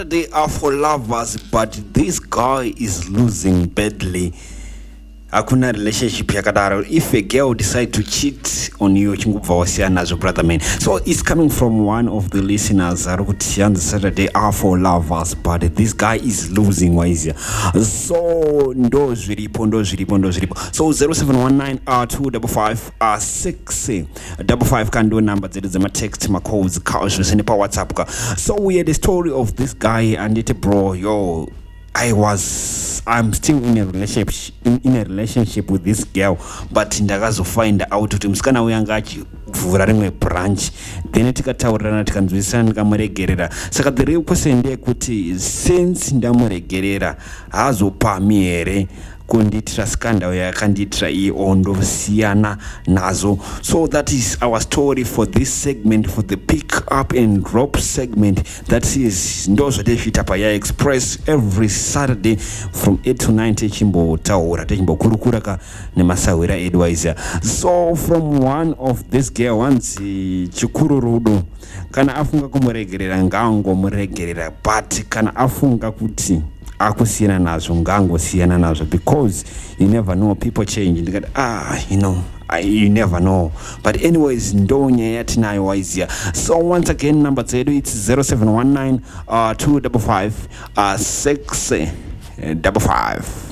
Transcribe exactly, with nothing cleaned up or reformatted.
They are for lovers, but this guy is losing badly. Hakuna relationship yakadaro. If a girl decide to cheat on you, chingubva wasiyana nazo brother man. So it's coming from one of the listeners. Arukuti on Saturday are for lovers, but this guy is losing waisia. So ndo zviripo ndo zviripo ndo zviripo. So zero seven one nine uh two double five uh six double five can do number zero zema text my calls calls send pa WhatsApp ka. So we had the story of this guy and it bro yo. I was I'm still in a relationship in, in a relationship with this girl, but ndakazo find out kuti musikana uyanga achivhura rimwe branch, then tikataurirana tikanzwisisana ndikamuregerera. Saka the real question ndeyekuti since ndamuregerera haazopami here kunditira skandal yakanditira iye ondosiyana nazo. So that is our story for this segment, for the pick up and drop segment. That is ndozo deshita pa ya express every Saturday from eight to nine techimbo taura techimbo kurukura ka nemasawira advisor. So from one of this girl once chikururudo kana afunga kumuregerera ngango muregerera, but kana afunga kuti akusiyana nazo ngangosiyana nazo, because you never know, people change. Ndikati ah you know I, you never know. But anyways ndonya yatinayo waizia. So once again number zetu it's zero seven one nine uh two double five uh six double five.